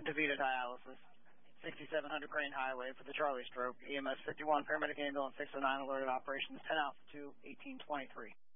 DeVita dialysis, 6700 Crane Highway for the Charlie stroke. EMS 51, paramedic ambulance 609 alerted operations 10 Alpha 2, 1823.